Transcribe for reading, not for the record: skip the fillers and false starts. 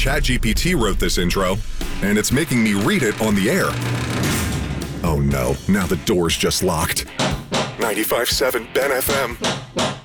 ChatGPT wrote this intro, and it's making me read it on the air. Oh no, now the door's just locked. 95.7 Ben FM.